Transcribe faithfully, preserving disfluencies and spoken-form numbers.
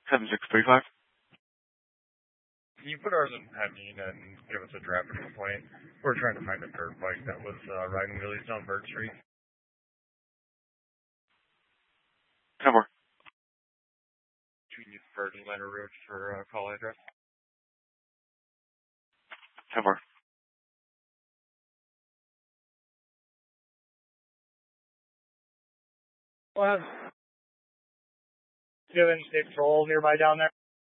seven six three five. Can you put ours in pending and give us a draft complaint? We're trying to find a dirt bike that was uh, riding wheelies down Bird Street. ten four. Can you Bird and Leonard Road for uh, call address? ten four. Well, do you have any state patrol nearby down there?